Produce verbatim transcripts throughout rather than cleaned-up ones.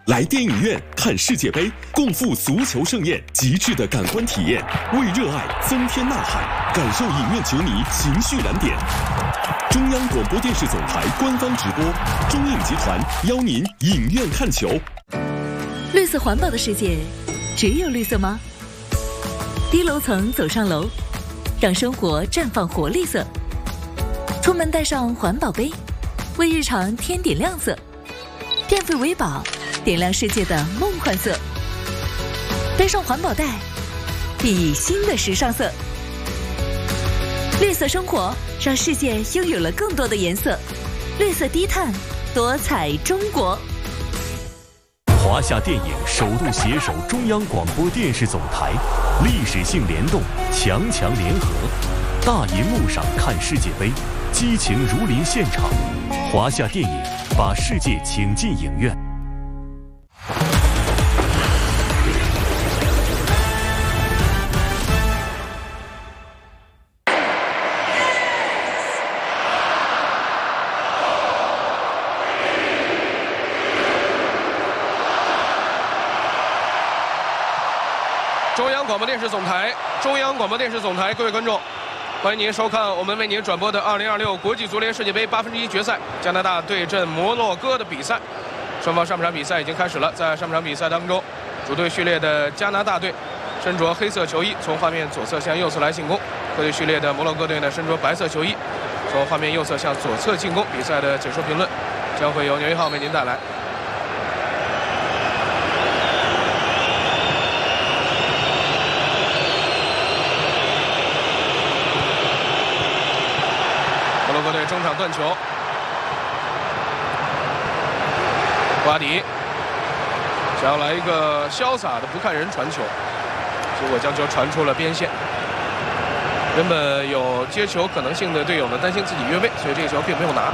来电影院看世界杯，共赴足球盛宴，极致的感官体验，为热爱增添呐喊，感受影院球迷情绪燃点。中央广播电视总台官方直播，中影集团邀您影院看球。 绿色环保的世界，只有绿色吗？低楼层走上楼，让生活绽放活力色。出门带上环保杯，为日常添点亮色。电费为宝，点亮世界的梦幻色。背上环保袋，熠熠新的时尚色。绿色生活，让世界拥有了更多的颜色。绿色低碳，多彩中国。 华夏电影首度携手中央广播电视总台，历史性联动，强强联合。大银幕上看世界杯，激情如临现场。华夏电影把世界请进影院。 中央广播电视总台，中央广播电视总台，各位观众，欢迎您收看我们为您转播的二零二六国际足联世界杯八分之一决赛，加拿大对阵摩洛哥的比赛。双方上半场比赛已经开始了，在上半场比赛当中，主队序列的加拿大队身着黑色球衣，从画面左侧向右侧来进攻；客队序列的摩洛哥队呢，身着白色球衣，从画面右侧向左侧进攻。比赛的解说评论将会由牛一号为您带来。摩洛哥队中场断球，瓜迪想要来一个潇洒的不看人传球，结果将球传出了边线。原本有接球可能性的队友呢，担心自己越位，所以这个球并没有拿。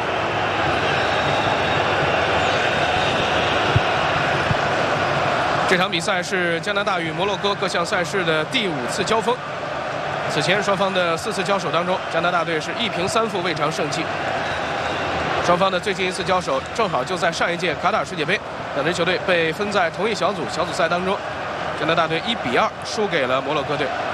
这场比赛是加拿大与摩洛哥各项赛事的第五次交锋。此前双方的四次交手当中，加拿大队是一平三负，未尝胜绩。双方的最近一次交手正好就在上一届卡塔尔世界杯，两支球队被分在同一小组，小组赛当中，加拿大队一比二输给了摩洛哥队。